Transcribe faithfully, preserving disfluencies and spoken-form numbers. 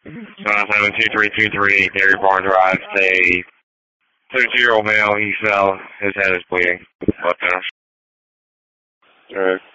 seven seven two three two three, Dairy Barn Drive, say thirty-two-year-old male, he fell, his head is bleeding. Left center. Alright.